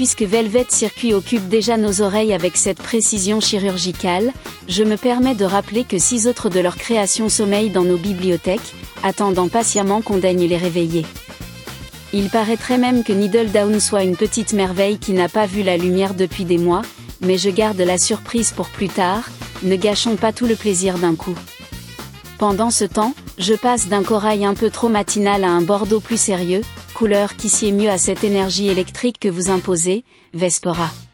puisque Velvet Circuit occupe déjà nos oreilles avec cette précision chirurgicale, je me permets de rappeler que 6 autres de leurs créations sommeillent dans nos bibliothèques, attendant patiemment qu'on daigne les réveiller. Il paraîtrait même que Needle Down soit une petite merveille qui n'a pas vu la lumière depuis des mois, mais je garde la surprise pour plus tard, ne gâchons pas tout le plaisir d'un coup. Pendant ce temps, je passe d'un corail un peu trop matinal à un bordeaux plus sérieux, couleur qui sied mieux à cette énergie électrique que vous imposez, Vespera.